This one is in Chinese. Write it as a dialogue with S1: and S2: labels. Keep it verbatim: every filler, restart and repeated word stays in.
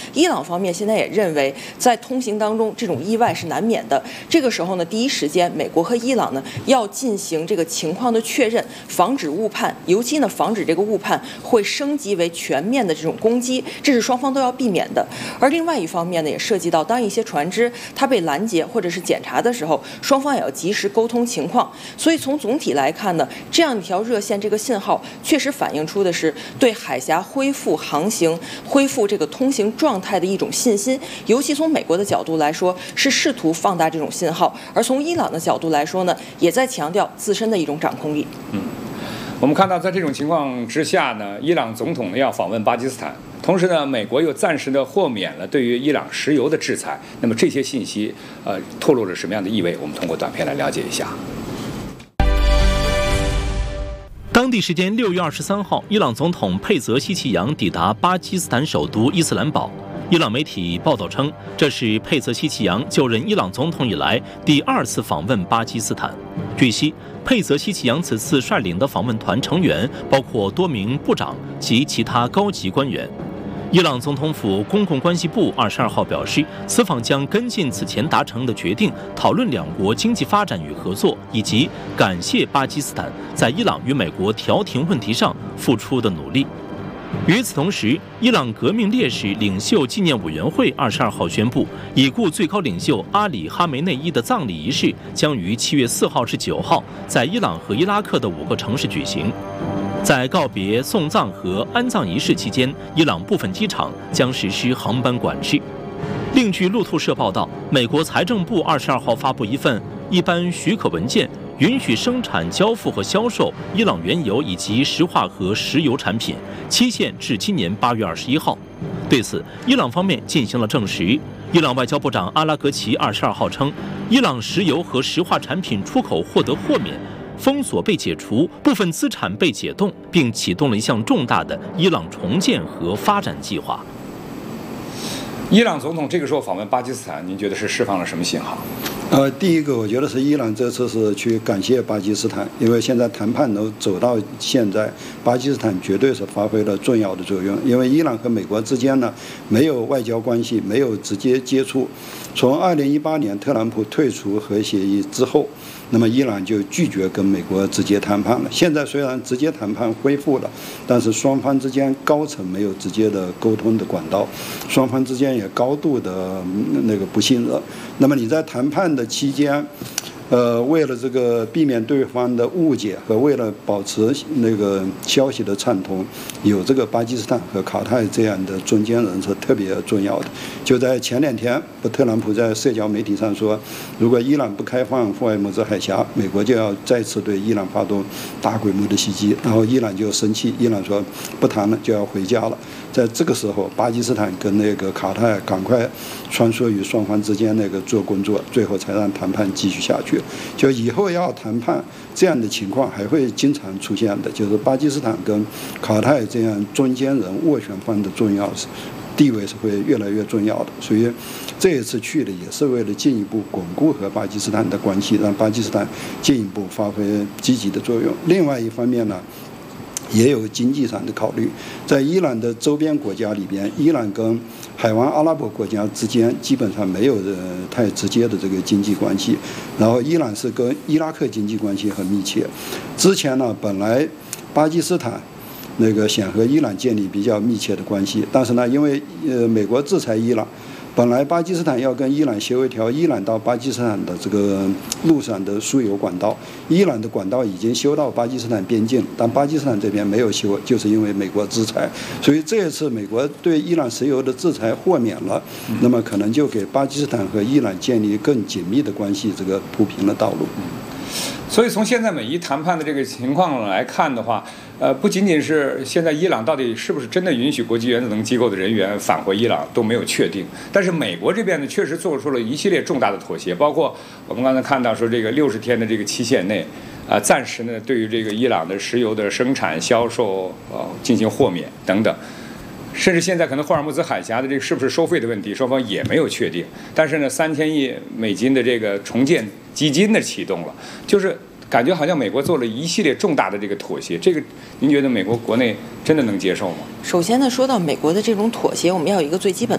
S1: 伊朗方面现在也认为，在通行当中这种意外是难免的。这个时候呢，第一时间美国和伊朗呢要进行这个情况的确认，防止误判，尤其呢防止这个误判会升级为全面的这种攻击，这是双方都要避免的。而另外一方面呢，也涉及到当一些船只它被拦截或者是检查的时候，双方也要及时沟通情况。所以从总体来看呢，这样一条热线这个信号确实反映出的是对海峡恢复航行、恢复这个通行状态的一种信心。尤其从美国的角度来说，是试图放大这种信号；而从伊朗的角度来说呢，也在强调自身的一种掌控力。
S2: 嗯，我们看到在这种情况之下呢，伊朗总统要访问巴基斯坦。同时呢，美国又暂时的豁免了对于伊朗石油的制裁。那么这些信息，呃，透露着什么样的意味？我们通过短片来了解一下。
S3: 当地时间六月二十三号，伊朗总统佩泽西奇扬抵达巴基斯坦首都伊斯兰堡。伊朗媒体报道称，这是佩泽西奇扬就任伊朗总统以来第二次访问巴基斯坦。据悉，佩泽西奇扬此次率领的访问团成员包括多名部长及其他高级官员。伊朗总统府公共关系部二十二号表示，此访将跟进此前达成的决定，讨论两国经济发展与合作，以及感谢巴基斯坦在伊朗与美国调停问题上付出的努力。与此同时，伊朗革命烈士领袖纪念委员会二十二号宣布，已故最高领袖阿里·哈梅内伊的葬礼仪式将于七月四号至九号在伊朗和伊拉克的五个城市举行。在告别、送葬和安葬仪式期间，伊朗部分机场将实施航班管制。另据路透社报道，美国财政部二十二号发布一份一般许可文件，允许生产、交付和销售伊朗原油以及石化和石油产品，期限至今年八月二十一号。对此，伊朗方面进行了证实。伊朗外交部长阿拉格齐二十二号称，伊朗石油和石化产品出口获得豁免。封锁被解除，部分资产被解冻，并启动了一项重大的伊朗重建和发展计划。
S2: 伊朗总统这个时候访问巴基斯坦，您觉得是释放了什么信号？
S4: 呃，第一个，我觉得是伊朗这次是去感谢巴基斯坦，因为现在谈判都走到现在，巴基斯坦绝对是发挥了重要的作用。因为伊朗和美国之间呢没有外交关系，没有直接接触。从二零一八年特朗普退出核协议之后，那么伊朗就拒绝跟美国直接谈判了。现在虽然直接谈判恢复了，但是双方之间高层没有直接的沟通的管道，双方之间也高度的那个不信任。那么你在谈判的期间，呃，为了这个避免对方的误解和为了保持那个消息的畅通，有这个巴基斯坦和卡塔尔这样的中间人是特别重要的。就在前两天，特朗普在社交媒体上说，如果伊朗不开放霍尔木兹海峡，美国就要再次对伊朗发动大规模的袭击。然后伊朗就生气，伊朗说不谈了，就要回家了。在这个时候，巴基斯坦跟那个卡塔尔赶快穿梭于双方之间那个做工作，最后才让谈判继续下去。就以后要谈判，这样的情况还会经常出现的，就是巴基斯坦跟卡塔尔这样中间人斡旋方的重要地位是会越来越重要的。所以这一次去的也是为了进一步巩固和巴基斯坦的关系，让巴基斯坦进一步发挥积极的作用。另外一方面呢，也有经济上的考虑。在伊朗的周边国家里边，伊朗跟海湾阿拉伯国家之间基本上没有太直接的这个经济关系，然后伊朗是跟伊拉克经济关系很密切。之前呢，本来巴基斯坦那个想和伊朗建立比较密切的关系，但是呢，因为呃美国制裁伊朗，本来巴基斯坦要跟伊朗修一条伊朗到巴基斯坦的这个陆上的输油管道，伊朗的管道已经修到巴基斯坦边境，但巴基斯坦这边没有修，就是因为美国制裁。所以这一次美国对伊朗石油的制裁豁免了，那么可能就给巴基斯坦和伊朗建立更紧密的关系这个铺平了道路。
S2: 所以从现在美伊谈判的这个情况来看的话，呃，不仅仅是现在伊朗到底是不是真的允许国际原子能机构的人员返回伊朗都没有确定，但是美国这边呢确实做出了一系列重大的妥协，包括我们刚才看到说这个六十天的这个期限内，啊、呃，暂时呢对于这个伊朗的石油的生产、销售呃进行豁免等等。甚至现在可能霍尔木兹海峡的这个是不是收费的问题，双方也没有确定。但是呢，三千亿美金的这个重建基金的启动了，就是感觉好像美国做了一系列重大的这个妥协。这个您觉得美国国内真的能接受吗？
S1: 首先呢，说到美国的这种妥协，我们要有一个最基本